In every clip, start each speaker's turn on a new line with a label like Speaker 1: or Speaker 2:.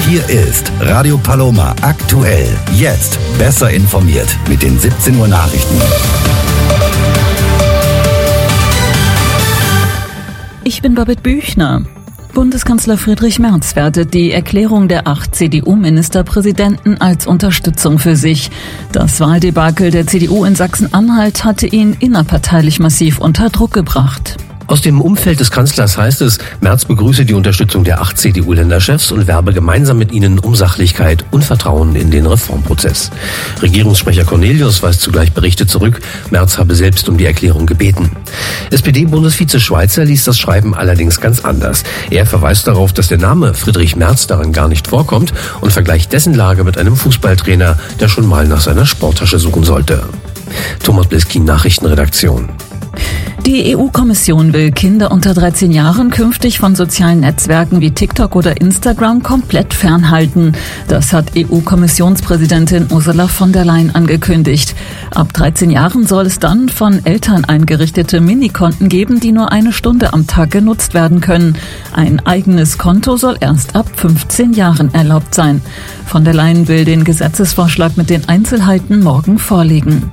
Speaker 1: Hier ist Radio Paloma aktuell. Jetzt besser informiert mit den 17 Uhr Nachrichten.
Speaker 2: Ich bin Babette Büchner. Bundeskanzler Friedrich Merz wertet die Erklärung der 8 CDU-Ministerpräsidenten als Unterstützung für sich. Das Wahldebakel der CDU in Sachsen-Anhalt hatte ihn innerparteilich massiv unter Druck gebracht.
Speaker 3: Aus dem Umfeld des Kanzlers heißt es, Merz begrüße die Unterstützung der 8 CDU-Länderchefs und werbe gemeinsam mit ihnen um Sachlichkeit und Vertrauen in den Reformprozess. Regierungssprecher Cornelius weist zugleich Berichte zurück, Merz habe selbst um die Erklärung gebeten. SPD-Bundesvize Schweizer liest das Schreiben allerdings ganz anders. Er verweist darauf, dass der Name Friedrich Merz daran gar nicht vorkommt und vergleicht dessen Lage mit einem Fußballtrainer, der schon mal nach seiner Sporttasche suchen sollte. Thomas Bliskin, Nachrichtenredaktion.
Speaker 2: Die EU-Kommission will Kinder unter 13 Jahren künftig von sozialen Netzwerken wie TikTok oder Instagram komplett fernhalten. Das hat EU-Kommissionspräsidentin Ursula von der Leyen angekündigt. Ab 13 Jahren soll es dann von Eltern eingerichtete Minikonten geben, die nur 1 Stunde am Tag genutzt werden können. Ein eigenes Konto soll erst ab 15 Jahren erlaubt sein. Von der Leyen will den Gesetzesvorschlag mit den Einzelheiten morgen vorlegen.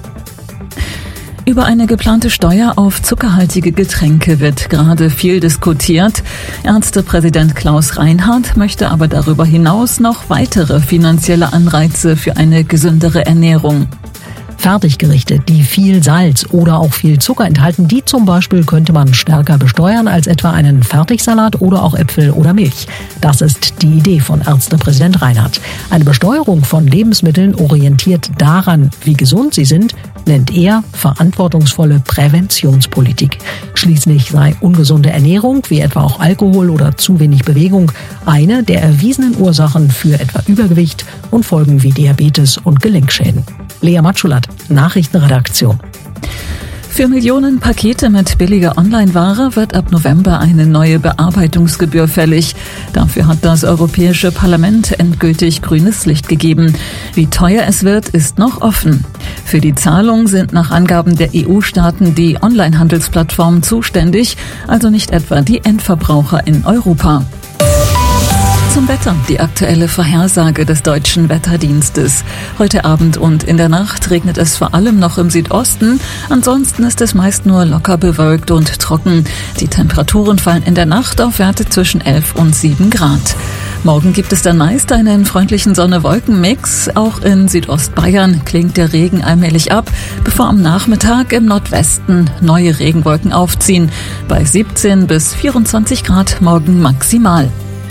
Speaker 2: Über eine geplante Steuer auf zuckerhaltige Getränke wird gerade viel diskutiert. Ärztepräsident Klaus Reinhardt möchte aber darüber hinaus noch weitere finanzielle Anreize für eine gesündere Ernährung.
Speaker 4: Fertiggerichte, die viel Salz oder auch viel Zucker enthalten, die zum Beispiel könnte man stärker besteuern als etwa einen Fertigsalat oder auch Äpfel oder Milch. Das ist die Idee von Ärztepräsident Reinhardt. Eine Besteuerung von Lebensmitteln orientiert daran, wie gesund sie sind, nennt er verantwortungsvolle Präventionspolitik. Schließlich sei ungesunde Ernährung, wie etwa auch Alkohol oder zu wenig Bewegung, eine der erwiesenen Ursachen für etwa Übergewicht und Folgen wie Diabetes und Gelenkschäden. Lea Matschulat, Nachrichtenredaktion.
Speaker 2: Für Millionen Pakete mit billiger Online-Ware wird ab November eine neue Bearbeitungsgebühr fällig. Dafür hat das Europäische Parlament endgültig grünes Licht gegeben. Wie teuer es wird, ist noch offen. Für die Zahlung sind nach Angaben der EU-Staaten die Online-Handelsplattformen zuständig, also nicht etwa die Endverbraucher in Europa. Zum Wetter, die aktuelle Vorhersage des Deutschen Wetterdienstes. Heute Abend und in der Nacht regnet es vor allem noch im Südosten. Ansonsten ist es meist nur locker bewölkt und trocken. Die Temperaturen fallen in der Nacht auf Werte zwischen 11 und 7 Grad. Morgen gibt es dann meist einen freundlichen Sonne-Wolken-Mix. Auch in Südostbayern klingt der Regen allmählich ab, bevor am Nachmittag im Nordwesten neue Regenwolken aufziehen. Bei 17 bis 24 Grad morgen maximal.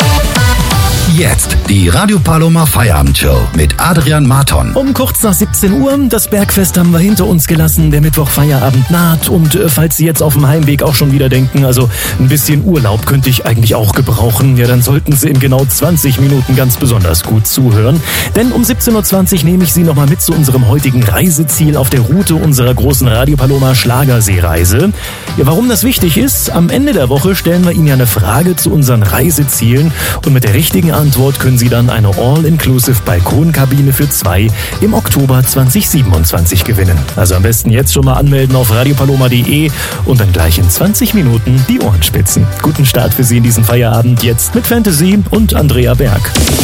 Speaker 1: Jetzt die Radio Paloma Feierabendshow mit Adrian Marton.
Speaker 5: Um kurz nach 17 Uhr, das Bergfest haben wir hinter uns gelassen, der Mittwoch Feierabend naht und falls Sie jetzt auf dem Heimweg auch schon wieder denken, also ein bisschen Urlaub könnte ich eigentlich auch gebrauchen, ja dann sollten Sie in genau 20 Minuten ganz besonders gut zuhören, denn um 17.20 Uhr nehme ich Sie nochmal mit zu unserem heutigen Reiseziel auf der Route unserer großen Radio Paloma Schlagerseereise. Ja, warum das wichtig ist, am Ende der Woche stellen wir Ihnen ja eine Frage zu unseren Reisezielen und mit der richtigen Antwort können Sie dann eine All-Inclusive Balkonkabine für 2 im Oktober 2027 gewinnen. Also am besten jetzt schon mal anmelden auf radiopaloma.de und dann gleich in 20 Minuten die Ohren spitzen. Guten Start für Sie in diesen Feierabend jetzt mit Fantasy und Andrea Berg.